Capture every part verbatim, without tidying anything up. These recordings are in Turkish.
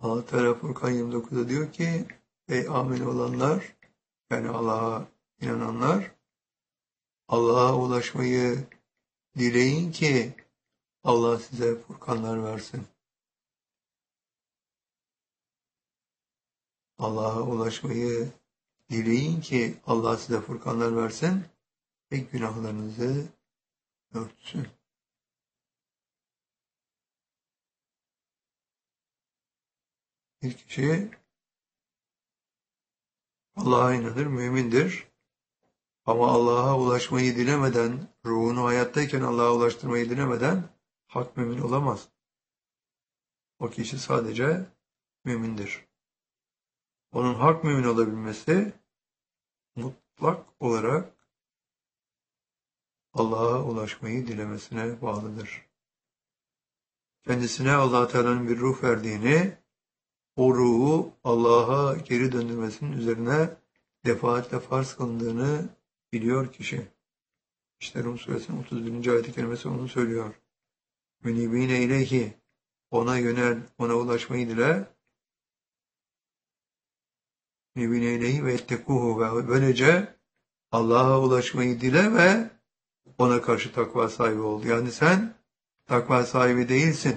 Allah Teala Furkan yirmi dokuzda diyor ki ey amin olanlar, yani Allah'a inananlar, Allah'a ulaşmayı dileyin ki Allah size furkanlar versin. Allah'a ulaşmayı dileyin ki Allah size furkanlar versin ve günahlarınızı örtsün. Bir kişi Allah'a inanır, mümindir. Ama Allah'a ulaşmayı dilemeden, ruhunu hayattayken Allah'a ulaştırmayı dilemeden hak mümin olamaz. O kişi sadece mümindir. Onun hak mümin olabilmesi mutlak olarak Allah'a ulaşmayı dilemesine bağlıdır. Kendisine Allah Teala'nın bir ruh verdiğini, o ruhu Allah'a geri döndürmesinin üzerine defaatle farz kılındığını biliyor kişi. İşte Rum suresinin otuz birinci ayet-i kerimesi onu söylüyor. Münibine ileyhi, ona yönel, ona ulaşmayı dile. Münibine ileyhi ve ettekuhu, ve böylece Allah'a ulaşmayı dile ve ona karşı takva sahibi ol. Yani sen takva sahibi değilsin.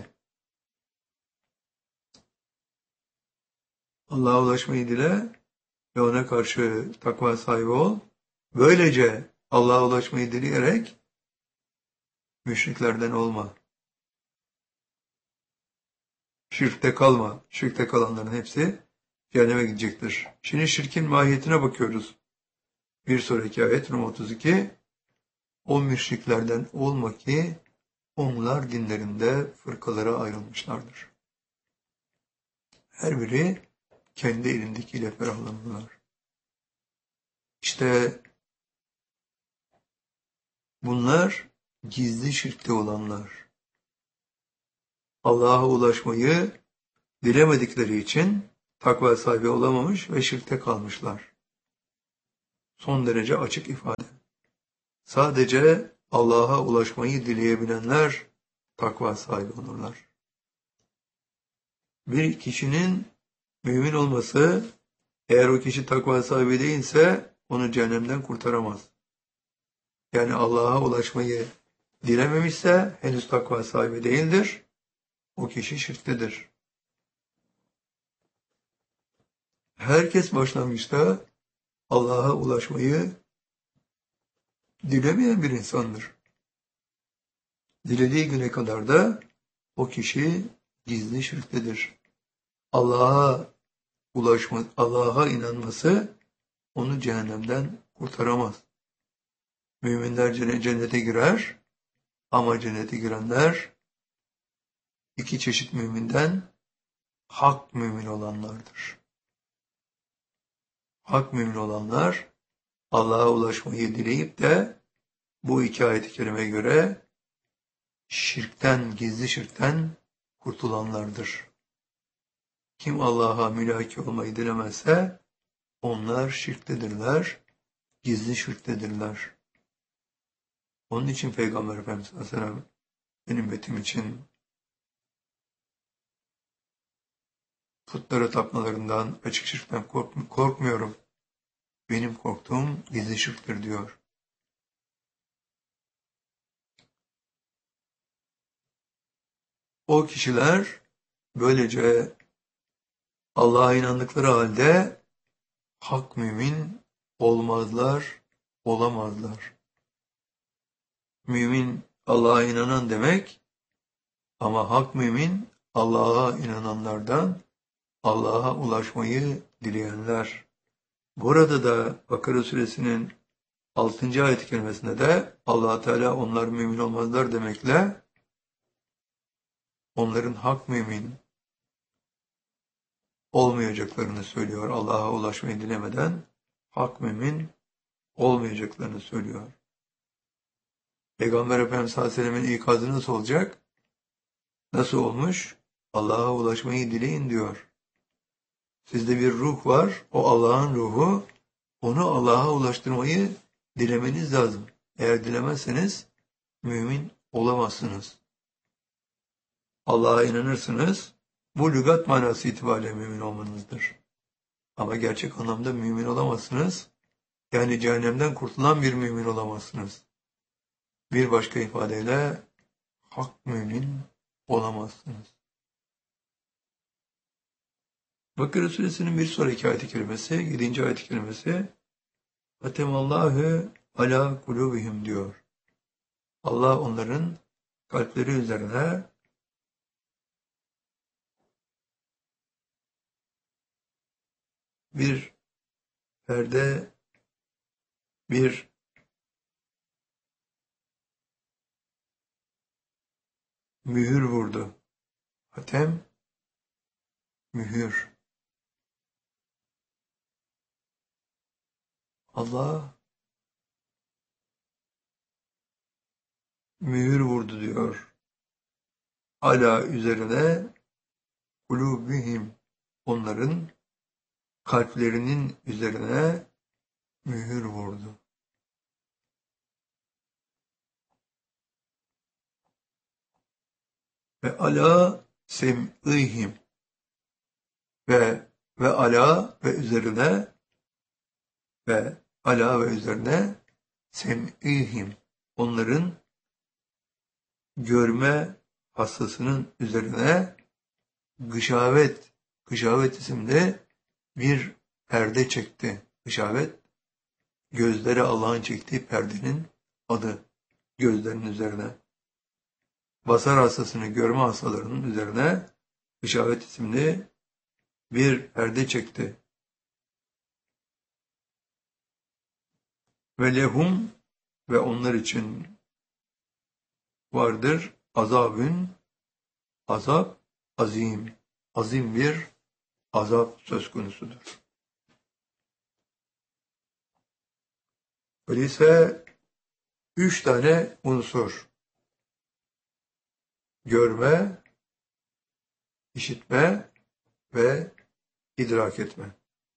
Allah'a ulaşmayı dile ve ona karşı takva sahibi ol. Böylece Allah'a ulaşmayı dileyerek müşriklerden olma. Şirkte kalma. Şirkte kalanların hepsi cehenneme gidecektir. Şimdi şirkin mahiyetine bakıyoruz. Bir sonraki ayet Rum otuz iki. O müşriklerden olma ki onlar dinlerinde fırkalara ayrılmışlardır. Her biri kendi elindekiyle ferahlanırlar. İşte bunlar gizli şirkte olanlar. Allah'a ulaşmayı dilemedikleri için takva sahibi olamamış ve şirkte kalmışlar. Son derece açık ifade. Sadece Allah'a ulaşmayı dileyebilenler takva sahibi olurlar. Bir kişinin mümin olması, eğer o kişi takva sahibi değilse onu cehennemden kurtaramaz. Yani Allah'a ulaşmayı dilememişse henüz takva sahibi değildir. O kişi şirktedir. Herkes başlangıçta Allah'a ulaşmayı dilemeyen bir insandır. Dilediği güne kadar da o kişi gizli şirktedir. Allah'a ulaşma, Allah'a inanması onu cehennemden kurtaramaz. Müminler cennete girer ama cennete girenler iki çeşit müminden hak mümin olanlardır. Hak mümin olanlar Allah'a ulaşmayı dileyip de bu iki ayet-i kerime göre şirkten, gizli şirkten kurtulanlardır. Kim Allah'a mülaki olmayı dilemezse onlar şirktedirler, gizli şirktedirler. Onun için Peygamber Efendimiz Aleyhisselam benim ümmetim için putlara tapmalarından, açık şirkten kork korkmuyorum. Benim korktuğum gizli şirktir diyor. O kişiler böylece Allah'a inandıkları halde hak mümin olmazlar, olamazlar. Mümin Allah'a inanan demek, ama hak mümin Allah'a inananlardan, Allah'a ulaşmayı dileyenler. Burada da Bakara suresinin altıncı ayet-i kerimesinde de Allah Teala onlar mümin olmazlar demekle onların hak mümin olmayacaklarını söylüyor. Allah'a ulaşmayı dilemeden hak mümin olmayacaklarını söylüyor. Peygamber Efendimiz sallallahu aleyhi ve sellem'in ikazı nasıl olacak? Nasıl olmuş? Allah'a ulaşmayı dileyin diyor. Sizde bir ruh var, o Allah'ın ruhu, onu Allah'a ulaştırmayı dilemeniz lazım. Eğer dilemezseniz mümin olamazsınız. Allah'a inanırsınız, Bu lügat manası itibariyle mümin olmanızdır. Ama gerçek anlamda mümin olamazsınız. Yani cehennemden kurtulan bir mümin olamazsınız. Bir başka ifadeyle hak mümin olamazsınız. Bakara Suresinin bir sonraki ayet-i kerimesi, yedinci ayet-i kerimesi Atemallahu ala kulubihim diyor. Allah onların kalpleri üzerine bir perde, bir mühür vurdu. Hatem, mühür. Allah mühür vurdu diyor. Ala üzerine kulubihim, onların kalplerinin üzerine mühür vurdu. Ve ala sem'ihim ve ve ala ve üzerine ve ala ve üzerine sem'ihim, onların görme hastasının üzerine gışavet, gışavet isimli bir perde çekti. Gışavet, gözleri Allah'ın çektiği perdenin adı, gözlerinin üzerine. Basar hastasını görme hastalarının üzerine gışavet isimli bir perde çekti. Ve lehum, ve onlar için vardır azabün, azap azim, azim bir azap söz konusudur. Öyleyse üç tane unsur, görme, işitme ve idrak etme.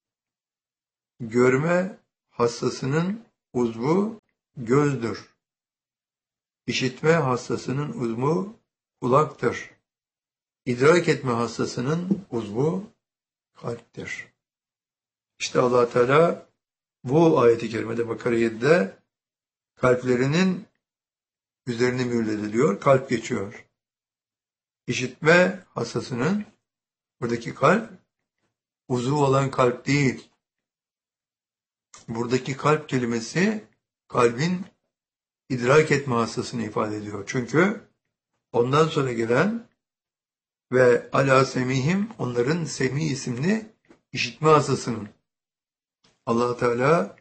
Görme hastasının uzvu gözdür. İşitme hastasının uzvu kulaktır. İdrak etme hastasının uzvu kalptir. İşte Allah Teala bu ayet-i kerimede Bakara yedide kalplerinin üzerini mühürledi diyor. Kalp geçiyor. İşitme hastasının, buradaki kalp uzvu olan kalp değil. Buradaki kalp kelimesi kalbin idrak etme hastasını ifade ediyor. Çünkü ondan sonra gelen ve ala semihim, onların semi isimli işitme hastasının. Allah Teala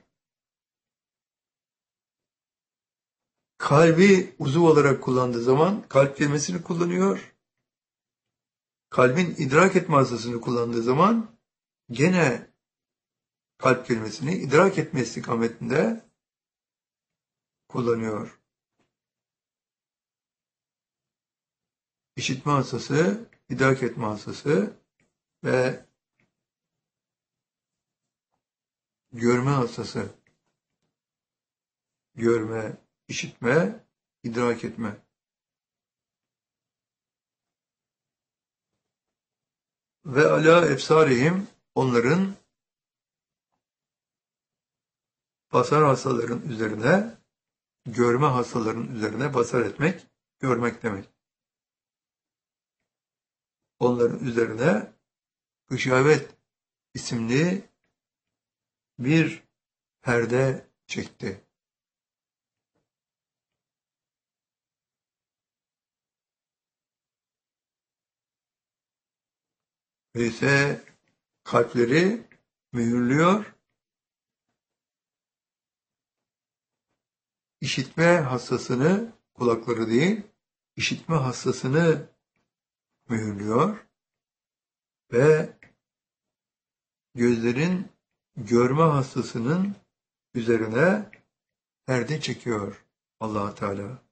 kalbi uzuv olarak kullandığı zaman kalp kelimesini kullanıyor. Kalbin idrak etme hastasını kullandığı zaman gene kalp kelimesini idrak etme istikametinde kullanıyor. İşitme hastası, idrak etme hastası ve görme hastası. Görme, işitme, idrak etme. Ve ala efsarihim, onların basar hastaların üzerine, görme hastaların üzerine basar etmek, görmek demek. Onların üzerine gışavet isimli bir perde çekti. Öyleyse kalpleri mühürlüyor. İşitme hastasını, kulakları değil, işitme hastasını mühürlüyor ve gözlerin görme hastasının üzerine perde çekiyor Allah Teala.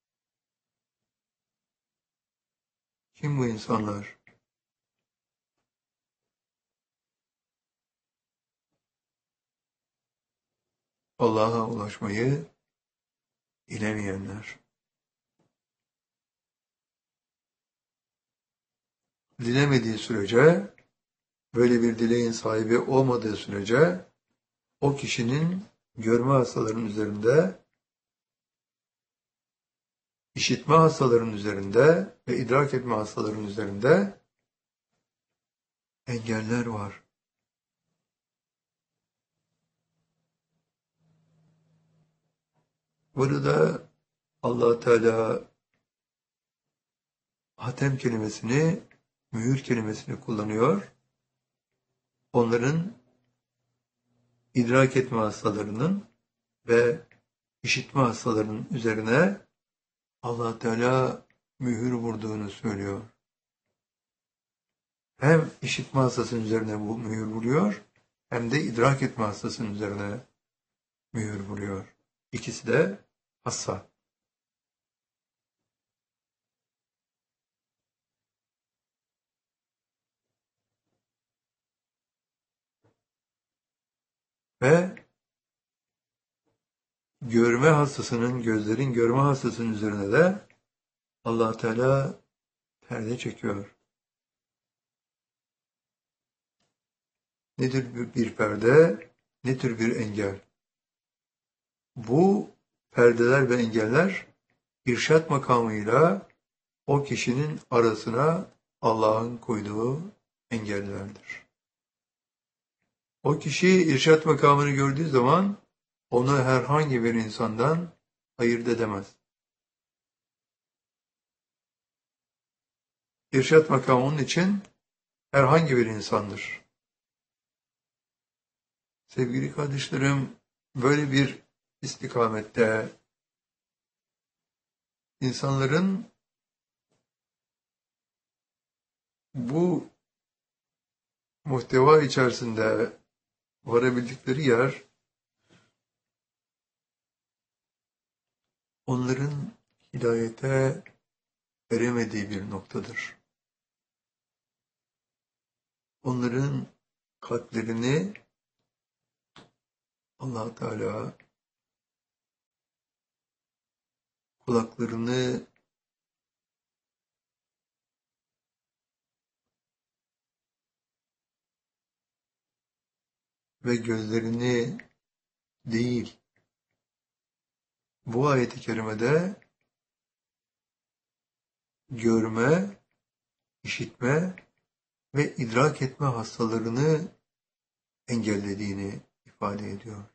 Kim bu insanlar? Allah'a ulaşmayı bilemeyenler. dilemediği sürece, böyle bir dileğin sahibi olmadığı sürece o kişinin görme hastalarının üzerinde, işitme hastalarının üzerinde ve idrak etme hastalarının üzerinde engeller var. Burada Allah Teala hatem kelimesini, mühür kelimesini kullanıyor. Onların idrak etme hastalarının ve işitme hastalarının üzerine Allah Teala mühür vurduğunu söylüyor. Hem işitme hastasının üzerine bu mühür vuruyor, hem de idrak etme hastasının üzerine mühür vuruyor. İkisi de hassa. Ve görme hastasının, gözlerin görme hastasının üzerine de Allah Teala perde çekiyor. Nedir bir perde? Ne tür bir engel? Bu perdeler ve engeller irşat makamıyla o kişinin arasına Allah'ın koyduğu engellerdir. O kişi irşat makamını gördüğü zaman onu herhangi bir insandan ayırt edemez. İrşat makamı onun için herhangi bir insandır. Sevgili kardeşlerim, böyle bir istikamette insanların bu muhteva içerisinde varabildikleri yer, onların hidayete eremediği bir noktadır. Onların kalplerini Allah Teala, kulaklarını ve gözlerini değil, bu ayet-i kerimede görme, işitme ve idrak etme hastalarını engellediğini ifade ediyor.